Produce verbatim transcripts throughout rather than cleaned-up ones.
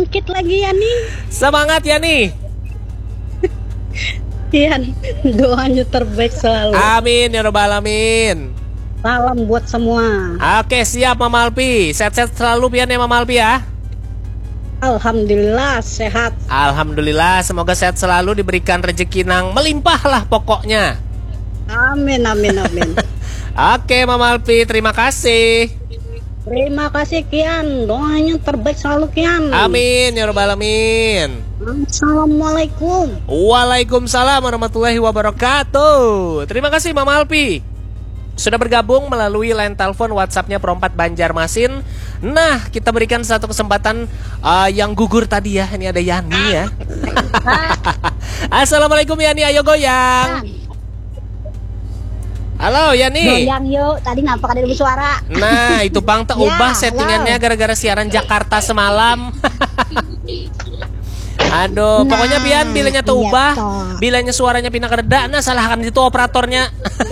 bangkit lagi ya nih. Semangat ya nih. Kian, doanya terbaik selalu. Amin ya robbal alamin. Salam buat semua. Oke siap Mama Alpi. Sehat-sehat selalu Pian ya Mama Alpi ya. Alhamdulillah sehat. Alhamdulillah, semoga sehat selalu, diberikan rezeki nang melimpah lah pokoknya. Amin amin amin. Oke Mama Alpi, terima kasih. Terima kasih Kian, doanya terbaik selalu Kian. Amin ya robbal alamin. Assalamualaikum. Waalaikumsalam warahmatullahi wabarakatuh. Terima kasih Mama Alpi sudah bergabung melalui line telepon WhatsAppnya Perompat Banjarmasin. Nah, kita berikan satu kesempatan uh, yang gugur tadi ya. Ini ada Yani ya. Assalamualaikum Yani, ayo goyang. Halo Yani. Goyang yuk, tadi ngapa ada suara? Nah, itu Bang tak ubah ya, settingannya gara-gara siaran Jakarta semalam. Aduh, nah, pokoknya Pian bilanya tuh iya ubah, toh. Bilanya suaranya pindah ke reda, nah salahkan itu operatornya.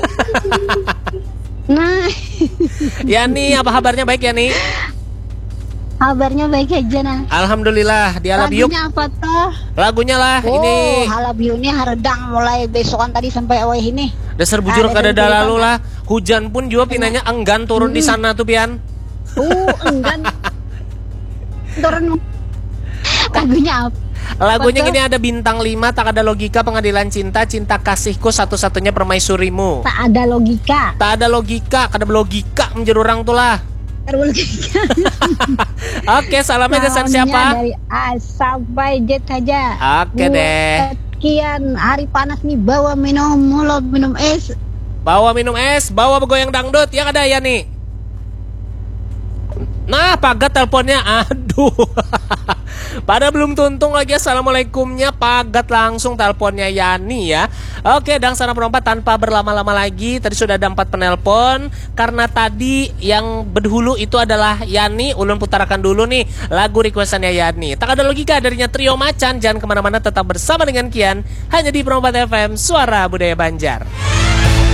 Nah, Yani, apa kabarnya baik Yani? Kabarnya baik aja nah. Alhamdulillah, dia Lagunya Lagunya apa toh? Lagunya lah, oh, ini Halabiunya haredang mulai besokan tadi sampai awal ini. Dasar bujur kada ada lalu lah. Hujan pun juga pinanya enggan turun hmm. di sana tuh Pian. Uh, enggan. Turun. Lagunya apa? Lagunya gini, ada bintang lima, tak ada logika, pengadilan cinta, cinta kasihku, satu-satunya permaisurimu. Tak ada logika. Tak ada logika, kada logika menjadi orang tuh lah. Logika. Oke, salamnya dari siapa? Dari A sampai Z aja. Oke deh. Kian, hari panas nih, bawa minum mulut, minum es. Bawa minum es, bawa begoyang dangdut, ya kada ya nih? Nah, pagat teleponnya, aduh. Pada belum tuntung lagi assalamualaikumnya, pagat langsung teleponnya Yani ya. Oke, dan sana perompat tanpa berlama-lama lagi, tadi sudah ada empat penelpon. Karena tadi yang berdahulu itu adalah Yani, ulun putarkan dulu nih lagu requestannya Yani. Tak ada logika darinya Trio Macan. Jangan kemana-mana, tetap bersama dengan Kian, hanya di Perompat F M, Suara Budaya Banjar.